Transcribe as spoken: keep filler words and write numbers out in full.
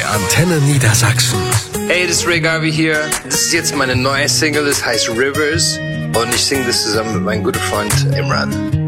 Antenne Niedersachsen. Hey, das ist Ray Garvey hier. Das ist jetzt meine neue Single, das heißt Rivers. Und ich singe das zusammen mit meinem guten Freund Imran.